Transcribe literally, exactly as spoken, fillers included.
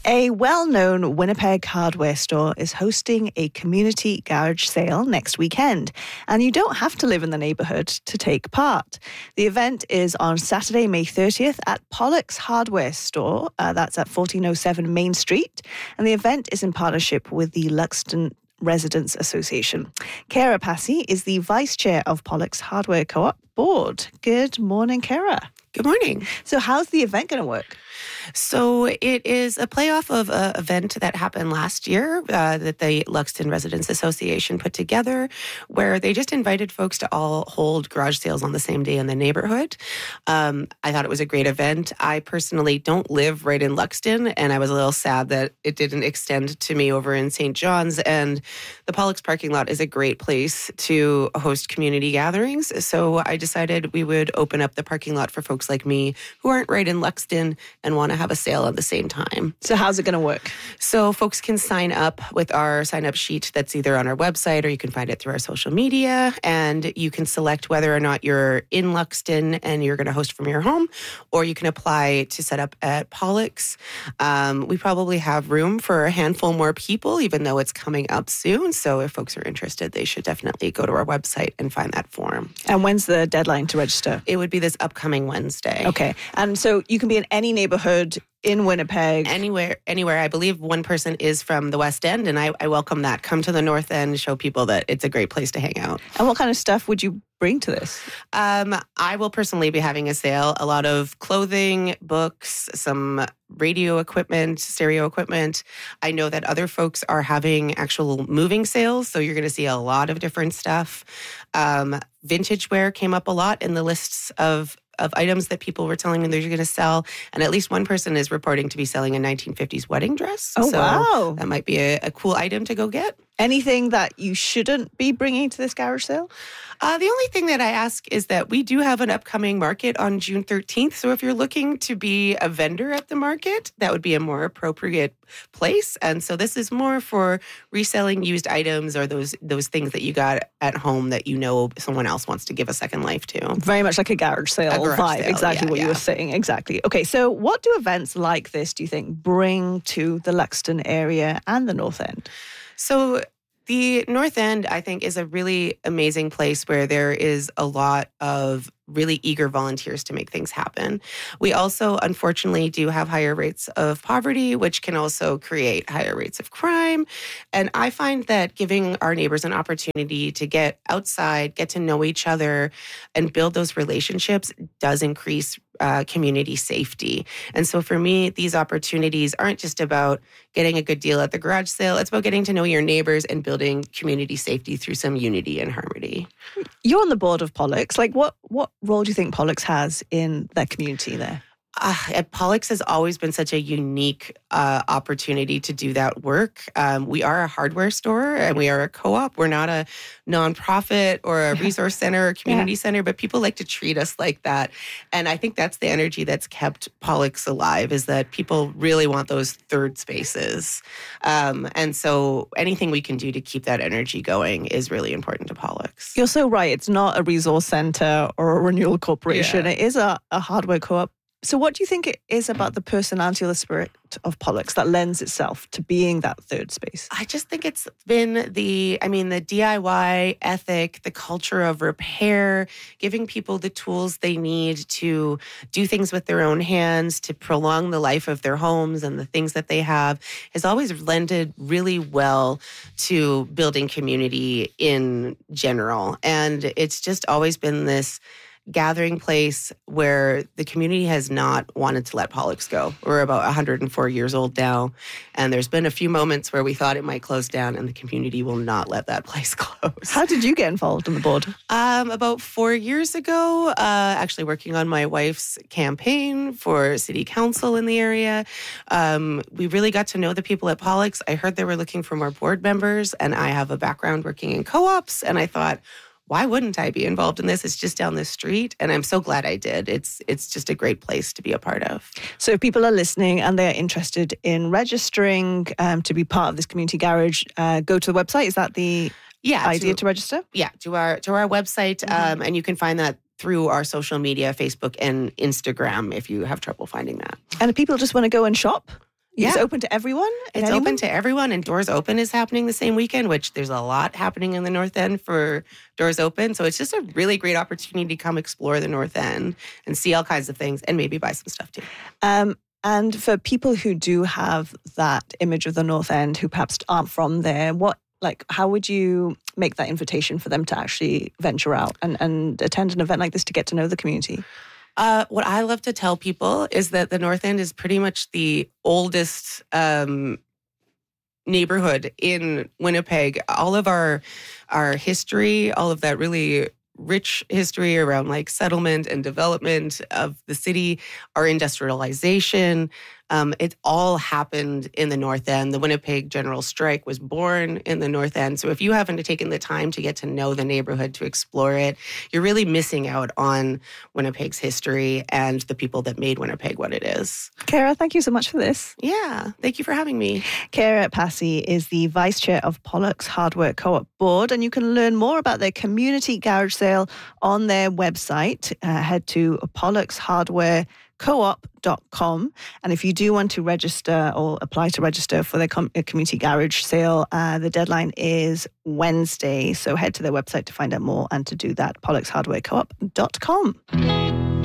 A well-known Winnipeg hardware store is hosting a community garage sale next weekend, and you don't have to live in the neighbourhood to take part. The event is on Saturday, May thirtieth at Pollock's Hardware Store. Uh, that's at fourteen oh seven Main Street, and the event is in partnership with the Luxton Residents Association. Kara Passy is the Vice Chair of Pollock's Hardware Co-op Board. Good morning, Kara. Good morning. So how's the event going to work? So it is a playoff of an event that happened last year uh, that the Luxton Residents Association put together, where they just invited folks to all hold garage sales on the same day in the neighborhood. Um, I thought it was a great event. I personally don't live right in Luxton, and I was a little sad that it didn't extend to me over in Saint John's. And the Pollock's parking lot is a great place to host community gatherings. So I decided we would open up the parking lot for folks like me who aren't right in Luxton and want to have a sale at the same time. So how's it going to work? So folks can sign up with our sign-up sheet that's either on our website or you can find it through our social media, and you can select whether or not you're in Luxton and you're going to host from your home, or you can apply to set up at Pollock's. Um, we probably have room for a handful more people, even though it's coming up soon. So if folks are interested, they should definitely go to our website and find that form. And when's the deadline to register? It would be this upcoming Wednesday. Okay. And so you can be in any neighborhood in Winnipeg. Anywhere, anywhere. I believe one person is from the West End, and I, I welcome that. Come to the North End, show people that it's a great place to hang out. And what kind of stuff would you bring to this? Um, I will personally be having a sale. A lot of clothing, books, some radio equipment, stereo equipment. I know that other folks are having actual moving sales, so you're going to see a lot of different stuff. Um, vintage wear came up a lot in the lists of of items that people were telling me they're going to sell. And at least one person is reporting to be selling a nineteen fifties wedding dress. Oh, so wow. That might be a, a cool item to go get. Anything that you shouldn't be bringing to this garage sale? Uh, the only thing that I ask is that we do have an upcoming market on June thirteenth. So if you're looking to be a vendor at the market, that would be a more appropriate place. And so this is more for reselling used items or those those things that you got at home that you know someone else wants to give a second life to. Very much like a garage sale a garage vibe. Sale, exactly yeah, what yeah. you were saying. Exactly. Okay, so what do events like this, do you think, bring to the Luxton area and the North End? So the North End, I think, is a really amazing place where there is a lot of really eager volunteers to make things happen. We also, unfortunately, do have higher rates of poverty, which can also create higher rates of crime. And I find that giving our neighbors an opportunity to get outside, get to know each other, and build those relationships does increase uh, community safety. And so for me, these opportunities aren't just about getting a good deal at the garage sale. It's about getting to know your neighbors and building community safety through some unity and harmony. You're on the board of Pollock's. Like, what, what role do you think Pollock's has in that community there? Uh, at Pollock's has always been such a unique uh, opportunity to do that work. Um, we are a hardware store and we are a co-op. We're not a nonprofit or a resource center or community yeah. center, but people like to treat us like that. And I think that's the energy that's kept Pollock's alive, is that people really want those third spaces. Um, and so anything we can do to keep that energy going is really important to Pollock's. You're so right. It's not a resource center or a renewal corporation. Yeah. It is a, a hardware co-op. So what do you think it is about the personality or the spirit of Pollock's that lends itself to being that third space? I just think it's been the, I mean, the D I Y ethic, the culture of repair, giving people the tools they need to do things with their own hands, to prolong the life of their homes and the things that they have, has always lended really well to building community in general. And it's just always been this gathering place where the community has not wanted to let Pollock's go. We're about one hundred four years old now, and there's been a few moments where we thought it might close down, and the community will not let that place close. How did you get involved on the board? Um, about four years ago, uh, actually working on my wife's campaign for city council in the area. Um, we really got to know the people at Pollock's. I heard they were looking for more board members, and I have a background working in co-ops, and I thought, why wouldn't I be involved in this? It's just down the street, and I'm so glad I did. It's it's just a great place to be a part of. So if people are listening and they're interested in registering um, to be part of this community garage, uh, go to the website. Is that the yeah, idea to, to register? Yeah, to our to our website, mm-hmm. um, and you can find that through our social media, Facebook and Instagram, if you have trouble finding that. And if people just want to go and shop? Yeah. It's Yeah. open to everyone? It's Anyone? open to everyone, and Doors Open is happening the same weekend, which there's a lot happening in the North End for Doors Open. So it's just a really great opportunity to come explore the North End and see all kinds of things and maybe buy some stuff too. Um, and for people who do have that image of the North End, who perhaps aren't from there, what, like, how would you make that invitation for them to actually venture out and, and attend an event like this to get to know the community? Uh, what I love to tell people is that the North End is pretty much the oldest um, neighborhood in Winnipeg. All of our our history, all of that really rich history around like settlement and development of the city, our industrialization, um, it all happened in the North End. The Winnipeg General Strike was born in the North End. So if you haven't taken the time to get to know the neighborhood, to explore it, you're really missing out on Winnipeg's history and the people that made Winnipeg what it is. Kara, thank you so much for this. Yeah, thank you for having me. Kara Passy is the Vice Chair of Pollux Hardware Co-op Board, and you can learn more about their community garage sale on their website. Uh, head to pollux hardware co-op dot com. And if you do want to register or apply to register for their com- community garage sale, uh, the deadline is Wednesday. So head to their website to find out more and to do that, pollux hardware co-op dot com.